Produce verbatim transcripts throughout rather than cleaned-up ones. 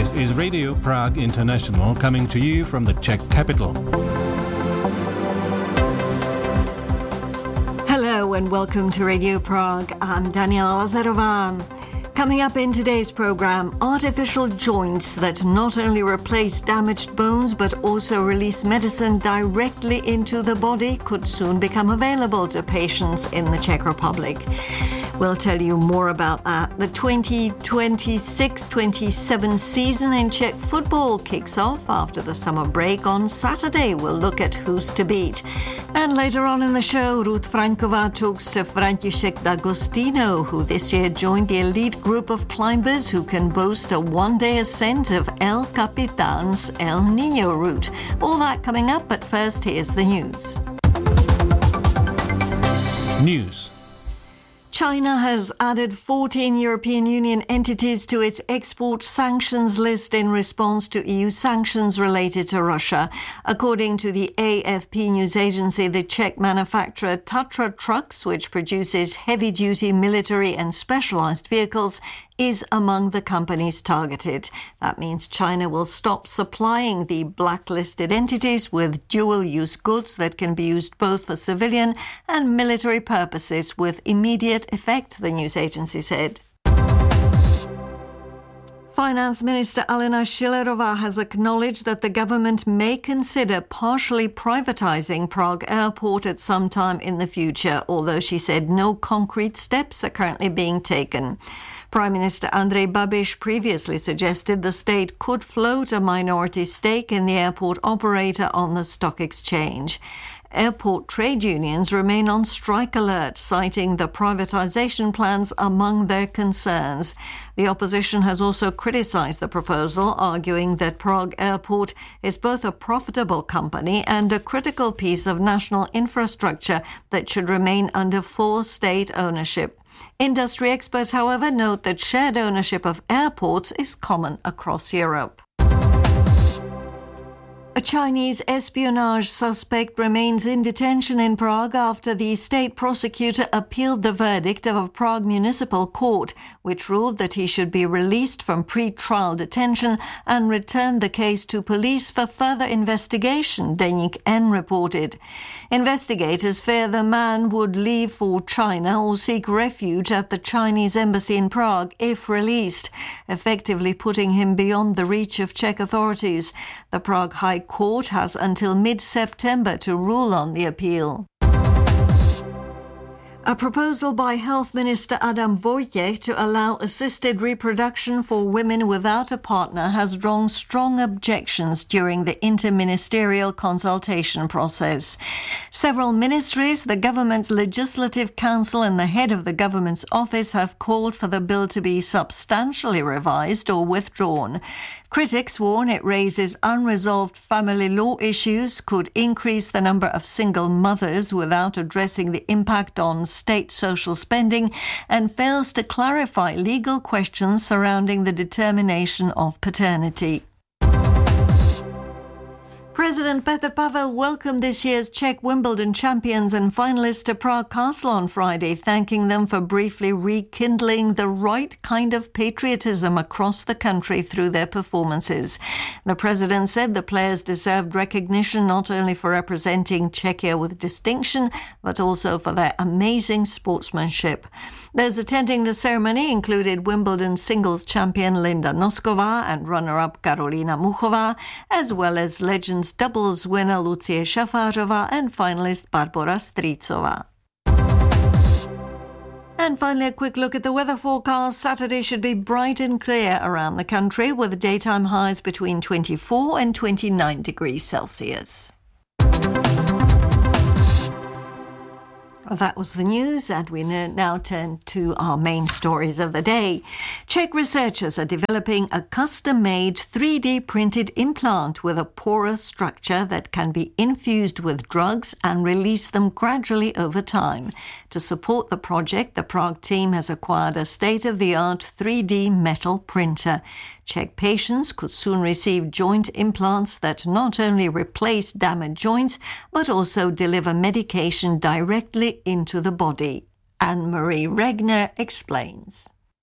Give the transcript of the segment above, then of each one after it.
This is Radio Prague International coming to you from the Czech capital. Hello and welcome to Radio Prague. I'm Daniela Lazarová. Coming up in today's program, artificial joints that not only replace damaged bones but also release medicine directly into the body could soon become available to patients in the Czech Republic. We'll tell you more about that. The twenty twenty-six twenty-seven season in Czech football kicks off after the summer break on Saturday. We'll look at who's to beat. And later on in the show, Ruth Franková talks to František D'Agostino, who this year joined the elite group of climbers who can boast a one-day ascent of El Capitan's El Niño route. All that coming up, but first here's the news. News. China has added fourteen European Union entities to its export sanctions list in response to E U sanctions related to Russia. According to the A F P news agency, the Czech manufacturer Tatra Trucks, which produces heavy-duty military and specialized vehicles, is among the companies targeted. That means China will stop supplying the blacklisted entities with dual-use goods that can be used both for civilian and military purposes with immediate effect, the news agency said. Finance Minister Alena Schillerová has acknowledged that the government may consider partially privatizing Prague Airport at some time in the future, although she said no concrete steps are currently being taken. Prime Minister Andrej Babiš previously suggested the state could float a minority stake in the airport operator on the stock exchange. Airport trade unions remain on strike alert, citing the privatization plans among their concerns. The opposition has also criticized the proposal, arguing that Prague Airport is both a profitable company and a critical piece of national infrastructure that should remain under full state ownership. Industry experts, however, note that shared ownership of airports is common across Europe. A Chinese espionage suspect remains in detention in Prague after the state prosecutor appealed the verdict of a Prague municipal court, which ruled that he should be released from pre-trial detention and returned the case to police for further investigation, Deník N reported. Investigators fear the man would leave for China or seek refuge at the Chinese embassy in Prague if released, effectively putting him beyond the reach of Czech authorities. The Prague High Court has until mid-September to rule on the appeal. A proposal by Health Minister Adam Vojtěch to allow assisted reproduction for women without a partner has drawn strong objections during the interministerial consultation process. Several ministries, the government's Legislative Council and the head of the government's office have called for the bill to be substantially revised or withdrawn. Critics warn it raises unresolved family law issues, could increase the number of single mothers without addressing the impact on state social spending, and fails to clarify legal questions surrounding the determination of paternity. President Petr Pavel welcomed this year's Czech Wimbledon champions and finalists to Prague Castle on Friday, thanking them for briefly rekindling the right kind of patriotism across the country through their performances. The president said the players deserved recognition not only for representing Czechia with distinction, but also for their amazing sportsmanship. Those attending the ceremony included Wimbledon singles champion Linda Noskova and runner-up Karolina Muchová, as well as legends doubles winner Lucie Šafářová and finalist Barbora Strícová. And finally, a quick look at the weather forecast. Saturday should be bright and clear around the country with daytime highs between twenty-four and twenty-nine degrees Celsius. Well, that was the news, and we now turn to our main stories of the day. Czech researchers are developing a custom-made three D printed implant with a porous structure that can be infused with drugs and release them gradually over time. To support the project, the Prague team has acquired a state-of-the-art three D metal printer. Czech patients could soon receive joint implants that not only replace damaged joints, but also deliver medication directly into the body. Anne-Marie Regner explains.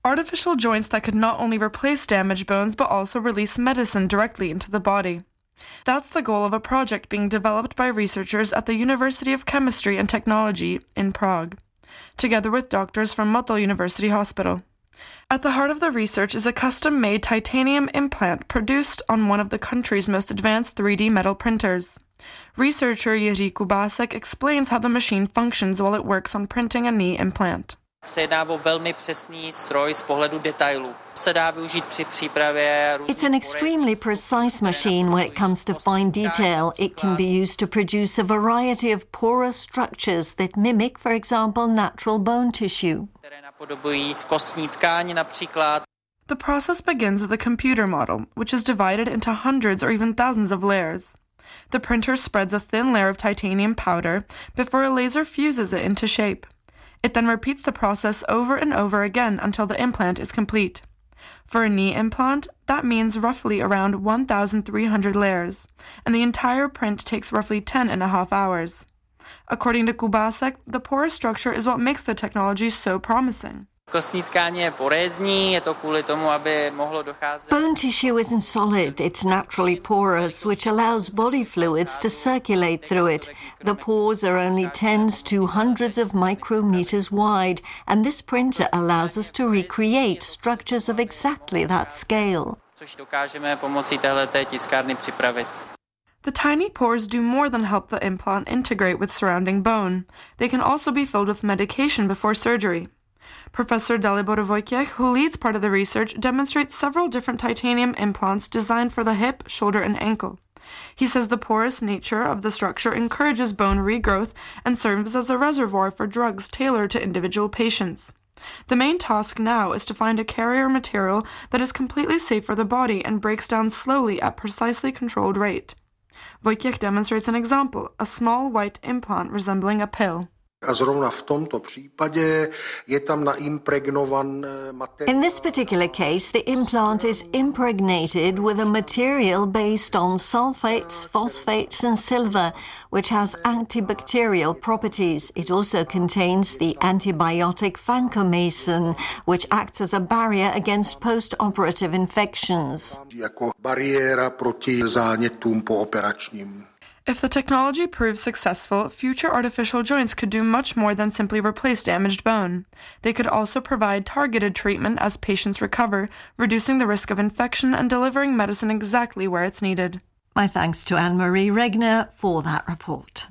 artificial joints that could not only replace damaged bones but also release medicine directly into the body. That's the goal of a project being developed by researchers at the University of Chemistry and Technology in Prague, together with doctors from Motol University Hospital. At the heart of the research is a custom-made titanium implant produced on one of the country's most advanced three D metal printers. Researcher Jiří Kubásek explains how the machine functions while it works on printing a knee implant. Se jedná o velmi přesný stroj z pohledu detailu. Se dá využít při přípravě různých. It's an extremely precise machine when it comes to fine detail. It can be used to produce a variety of porous structures that mimic, for example, natural bone tissue. Které napodobují kostní tkáň například. The process begins with a computer model, which is divided into hundreds or even thousands of layers. The printer spreads a thin layer of titanium powder before a laser fuses it into shape. It then repeats the process over and over again until the implant is complete. For a knee implant, that means roughly around one thousand three hundred layers, and the entire print takes roughly ten and a half hours. According to Kubásek, the porous structure is what makes the technology so promising. Kostní tkáň je porézní, je to kvůli tomu, aby mohlo docházet. Bone tissue isn't solid, it's naturally porous, which allows body fluids to circulate through it. The pores are only tens to hundreds of micrometers wide, and this printer allows us to recreate structures of exactly that scale. Což dokážeme pomocí téhleté tiskárny připravit. The tiny pores do more than help the implant integrate with surrounding bone. They can also be filled with medication before surgery. Professor Dalibor Wojciech, who leads part of the research, demonstrates several different titanium implants designed for the hip, shoulder, and ankle. He says the porous nature of the structure encourages bone regrowth and serves as a reservoir for drugs tailored to individual patients. The main task now is to find a carrier material that is completely safe for the body and breaks down slowly at precisely controlled rate. Wojciech demonstrates an example, a small white implant resembling a pill. A zrovna v tomto případě je tam naimpregnovaný materiál. In this particular case, the implant is impregnated with a material based on sulfates, phosphates and silver, which has antibacterial properties. It also contains the antibiotic vancomycin, which acts as a barrier against post-operative infections. Jako bariéra proti zánětům pooperačním. If the technology proves successful, future artificial joints could do much more than simply replace damaged bone. They could also provide targeted treatment as patients recover, reducing the risk of infection and delivering medicine exactly where it's needed. My thanks to Anne-Marie Regner for that report.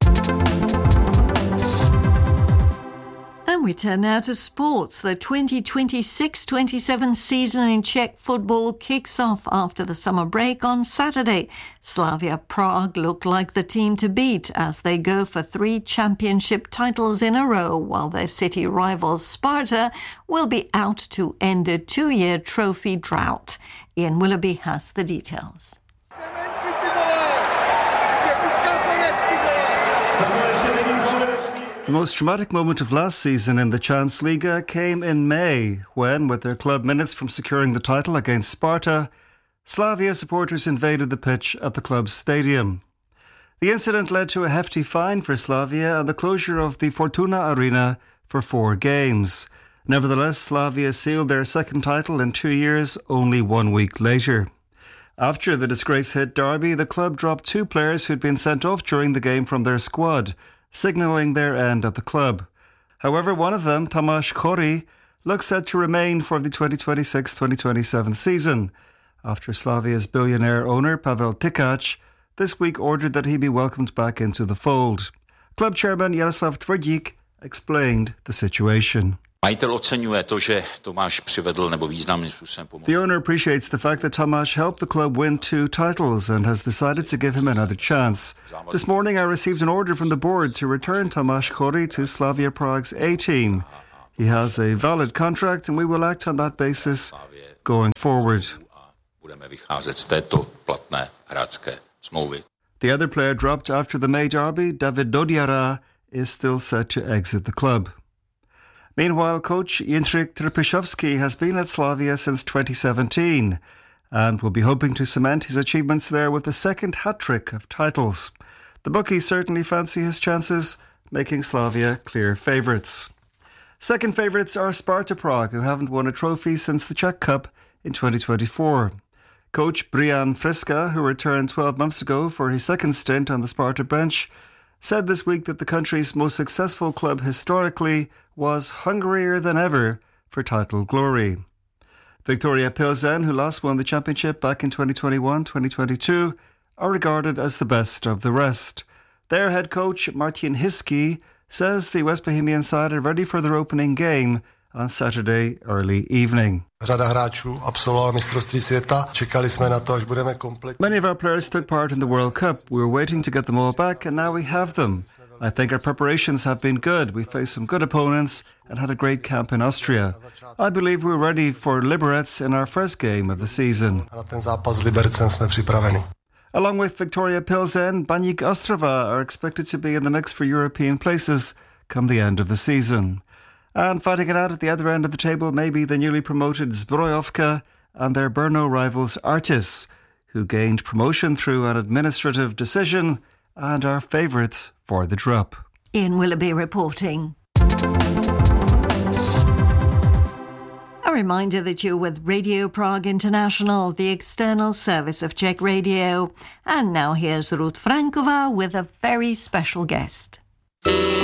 And we turn now to sports. The twenty twenty-six twenty-seven season in Czech football kicks off after the summer break on Saturday. Slavia Prague look like the team to beat as they go for three championship titles in a row, while their city rivals Sparta will be out to end a two-year trophy drought. Ian Willoughby has the details. The most dramatic moment of last season in the Chance Liga came in May when, with their club minutes from securing the title against Sparta, Slavia supporters invaded the pitch at the club's stadium. The incident led to a hefty fine for Slavia and the closure of the Fortuna Arena for four games. Nevertheless, Slavia sealed their second title in two years only one week later. After the disgrace hit Derby, the club dropped two players who'd been sent off during the game from their squad, signalling their end at the club. However, one of them, Tomáš Chory, looks set to remain for the twenty twenty-six twenty twenty-seven season, after Slavia's billionaire owner, Pavel Tkač, this week ordered that he be welcomed back into the fold. Club chairman Jaroslav Tvrdík explained the situation. Majitel oceňuje to, že Tomáš přivedl nebo významným způsobem pomohl. The owner appreciates the fact that Tomáš helped the club win two titles and has decided to give him another chance. This morning I received an order from the board to return Tomáš Chory to Slavia Prague's A team. He has a valid contract and we will act on that basis going forward. Budeme vycházet z této platné hráčské smlouvy. The other player dropped after the May derby, David Dodiara, is still set to exit the club. Meanwhile, coach Jindřich Trpišovský has been at Slavia since twenty seventeen and will be hoping to cement his achievements there with the second hat-trick of titles. The bookies certainly fancy his chances, making Slavia clear favourites. Second favourites are Sparta Prague, who haven't won a trophy since the Czech Cup in twenty twenty-four. Coach Brian Friska, who returned twelve months ago for his second stint on the Sparta bench, said this week that the country's most successful club historically was hungrier than ever for title glory. Victoria Pilsen, who last won the championship back in twenty twenty-one twenty twenty-two, are regarded as the best of the rest. Their head coach, Martin Hiskey, says the West Bohemian side are ready for their opening game on Saturday early evening. Many of our players took part in the World Cup. We were waiting to get them all back, and now we have them. I think our preparations have been good. We faced some good opponents and had a great camp in Austria. I believe we're ready for Liberec in our first game of the season. Along with Victoria Pilsen, Baník Ostrava are expected to be in the mix for European places come the end of the season. And fighting it out at the other end of the table may be the newly promoted Zbrojovka and their Brno rivals Artis, who gained promotion through an administrative decision and are favourites for the drop. Ian Willoughby reporting. A reminder that you're with Radio Prague International, the external service of Czech Radio. And now here's Ruth Franková with a very special guest.